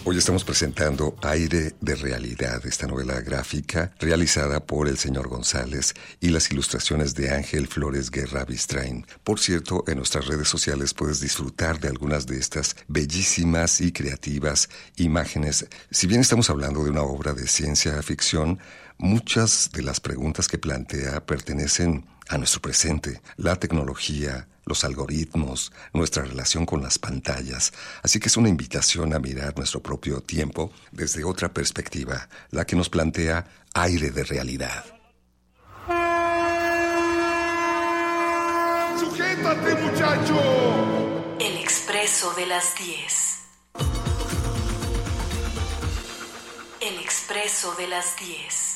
Hoy estamos presentando Aire de Realidad, esta novela gráfica realizada por el señor González y las ilustraciones de Ángel Flores Guerra Bistrain. Por cierto, en nuestras redes sociales puedes disfrutar de algunas de estas bellísimas y creativas imágenes. Si bien estamos hablando de una obra de ciencia ficción, muchas de las preguntas que plantea pertenecen a nuestro presente, la tecnología, los algoritmos, nuestra relación con las pantallas. Así que es una invitación a mirar nuestro propio tiempo desde otra perspectiva, la que nos plantea Aire de Realidad. ¡Sujétate, muchacho! El Expreso de las 10. El Expreso de las 10.